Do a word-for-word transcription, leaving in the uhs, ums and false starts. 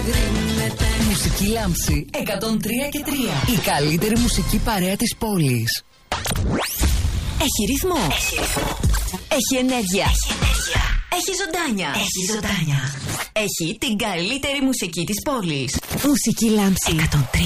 εγκρίνεται. Μουσική Λάμψη εκατόν τρία και τρία. Η καλύτερη μουσική παρέα της πόλης. Έχει ρυθμό. Έχει ρυθμό. Έχει ενέργεια. Έχει ενέργεια. Έχει ζωντάνια. Έχει ζωντάνια. Έχει την καλύτερη μουσική της πόλης. Μουσική Λάμψη εκατόν τρία.